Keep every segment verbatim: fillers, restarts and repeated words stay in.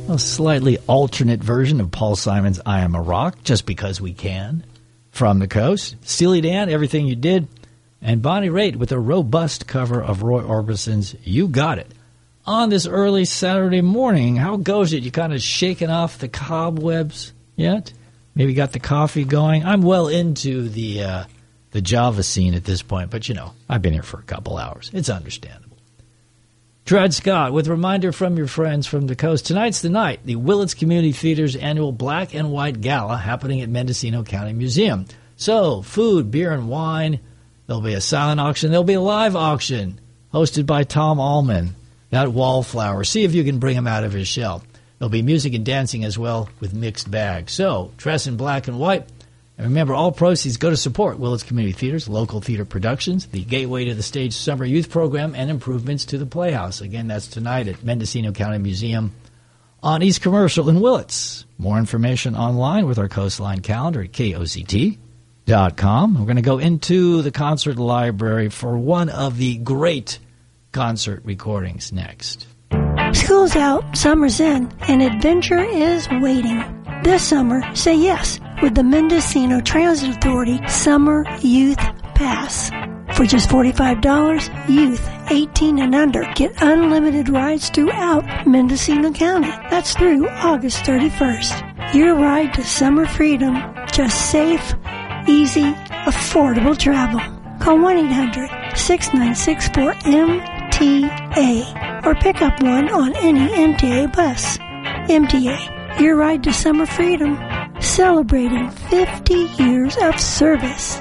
a slightly alternate version of Paul Simon's I Am a Rock, Just Because We Can, from the coast. Steely Dan, Everything You Did, and Bonnie Raitt with a robust cover of Roy Orbison's You Got It. On this early Saturday morning, how goes it? You kind of shaking off the cobwebs yet? Maybe got the coffee going? I'm well into the uh, the Java scene at this point, but you know, I've been here for a couple hours. It's understandable. Dred Scott with a reminder from your friends from the coast. Tonight's the night, the Willits Community Theater's annual Black and White Gala happening at Mendocino County Museum. So, food, beer, and wine. There'll be a silent auction. There'll be a live auction hosted by Tom Allman, that wallflower. See if you can bring him out of his shell. There'll be music and dancing as well with mixed bags. So, dress in black and white. And remember, all proceeds go to support Willits Community Theaters, local theater productions, the Gateway to the Stage Summer Youth Program, and improvements to the Playhouse. Again, that's tonight at Mendocino County Museum on East Commercial in Willits. More information online with our Coastline calendar at K O C T dot com. We're going to go into the concert library for one of the great concert recordings next. School's out, summer's in, and adventure is waiting. This summer, say yes with the Mendocino Transit Authority Summer Youth Pass. For just forty-five dollars, youth eighteen and under get unlimited rides throughout Mendocino County. That's through August thirty-first. Your ride to summer freedom, just safe, easy, affordable travel. Call one eight hundred, six nine six, four M T A or pick up one on any M T A bus. M T A, your ride to summer freedom, celebrating fifty years of service.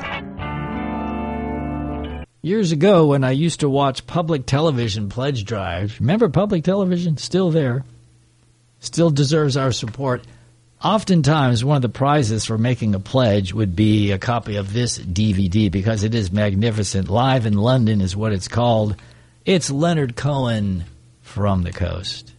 Years ago, when I used to watch public television pledge drives, remember public television? Still there. Still deserves our support. Oftentimes, one of the prizes for making a pledge would be a copy of this D V D because it is magnificent. Live in London is what it's called. It's Leonard Cohen from the coast.